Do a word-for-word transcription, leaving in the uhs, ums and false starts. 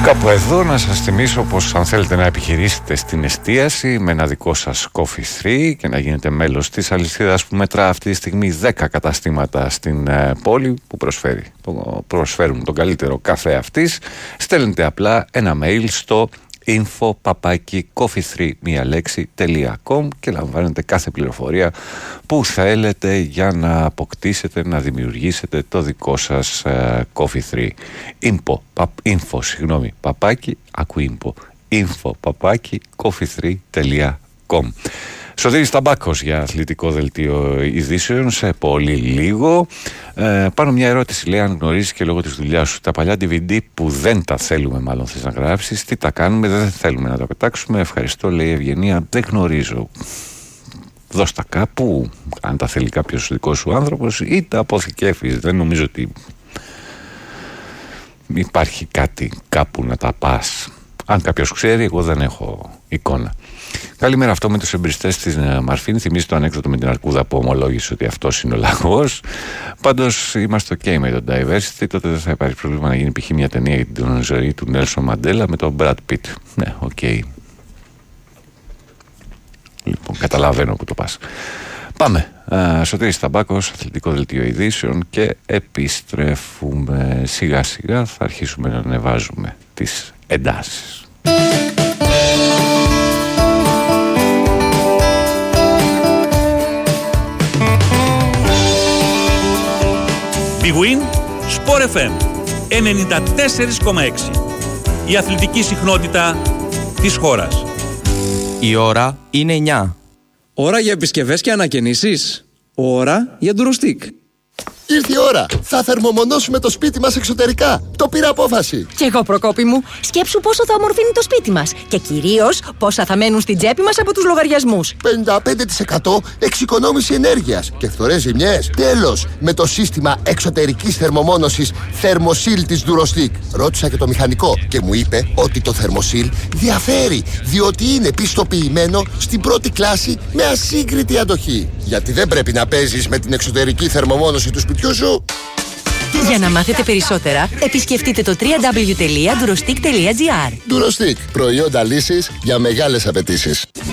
Κάπου εδώ να σας θυμίσω πως αν θέλετε να επιχειρήσετε στην εστίαση με ένα δικό σας Coffee θρι και να γίνετε μέλος της αλυσίδας που μετρά αυτή τη στιγμή δέκα καταστήματα στην ε, πόλη που προσφέρει, το, προσφέρουν τον καλύτερο καφέ αυτής, στέλνετε απλά ένα mail στο info παπάκι coffee θρι μία λέξη τελεία com και λαμβάνετε κάθε πληροφορία που θέλετε για να αποκτήσετε, να δημιουργήσετε το δικό σας uh, Coffee θρι. Info, πα, info συγγνώμη, παπάκι, ακού info, info παπάκι coffee θρι τελεία com. Σωτήρης Ταμπάκος για αθλητικό δελτίο ειδήσεων σε πολύ λίγο. Ε, πάνω μια ερώτηση, λέει, αν γνωρίζεις και λόγω της δουλειάς σου τα παλιά ντι βι ντι που δεν τα θέλουμε, μάλλον θες να γράψεις, τι τα κάνουμε, δεν θέλουμε να τα πετάξουμε. Ευχαριστώ, λέει η Ευγενία, δεν γνωρίζω. Δώσ' τα κάπου, αν τα θέλει κάποιος δικός σου άνθρωπος, ή τα αποθηκεύεις. Δεν νομίζω ότι υπάρχει κάτι κάπου να τα πας. Αν κάποιος ξέρει, εγώ δεν έχω εικόνα. Καλημέρα, αυτό με τους εμπριστές της Μαρφίν. Θυμίζει το ανέκδοτο με την αρκούδα που ομολόγησε ότι αυτός είναι ο λαγός. Πάντως είμαστε ok με το diversity. Τότε δεν θα υπάρχει πρόβλημα να γίνει π.χ. μια ταινία για την ζωή του Νέλσον Μαντέλα με τον Brad Pitt. Ναι, οκ. Okay. Λοιπόν, καταλαβαίνω που το πας. Πάμε. Uh, Σωτήρης Ταμπάκος, αθλητικό δελτίο ειδήσεων, και επιστρέφουμε σιγά σιγά. Θα αρχίσουμε να ανεβάζουμε τις εντάσεις. Big Win, Sport εφ εμ ενενήντα τέσσερα κόμμα έξι. Η αθλητική συχνότητα της χώρας. Η ώρα είναι εννιά. Ώρα για επισκευές και ανακαινήσεις. Ώρα για ντουροστίκ. Ήρθε η ώρα! Θα θερμομονώσουμε το σπίτι μας εξωτερικά. Το πήρα απόφαση. Κι εγώ, Προκόπη μου. Σκέψου πόσο θα ομορφύνει το σπίτι μας. Και κυρίως πόσα θα μένουν στην τσέπη μας από τους λογαριασμούς. πενήντα πέντε τοις εκατό εξοικονόμηση ενέργειας και φθορές ζημιές. Τέλος! Με το σύστημα εξωτερικής θερμομόνωσης Thermosil της Durostick. Ρώτησα και το μηχανικό και μου είπε ότι το Thermosil διαφέρει, διότι είναι πιστοποιημένο στην πρώτη κλάση με ασύγκριτη αντοχή. Γιατί δεν πρέπει να παίζεις με την εξωτερική θερμομόνωση του σπιτιού σου. Για να μάθετε περισσότερα, επισκεφτείτε το double-u double-u double-u τελεία durostick τελεία gr. Durostick, προϊόντα λύσης για μεγάλες απαιτήσεις.